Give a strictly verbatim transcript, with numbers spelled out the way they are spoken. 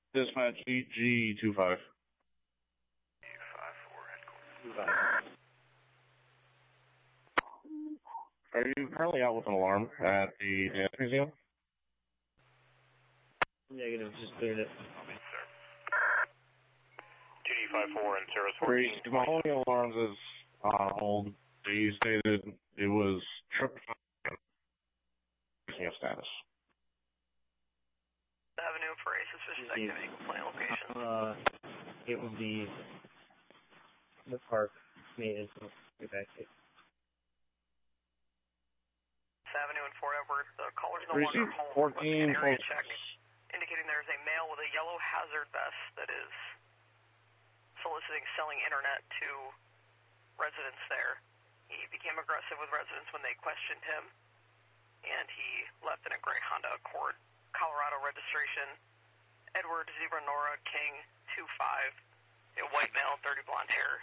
Dispatch E G two five. E G five four headquarters. two five. Are you currently out with an alarm at the dance museum? Negative, just cleared it. Copy, sir. G D five four and Cirrus Three, fourteen. my only alarms is on hold. They stated it was tripped status. Avenue for a suspicious activity complaint location. Uh, it would be the park maintenance. Get back to it. Avenue and Fort Edward, the caller's no longer Receipt home. fourteen. Area check indicating there's a male with a yellow hazard vest that is soliciting selling internet to residents there. He became aggressive with residents when they questioned him, and he left in a gray Honda Accord, Colorado registration, Edward Zebra Nora King two five, a white male, dirty blonde hair,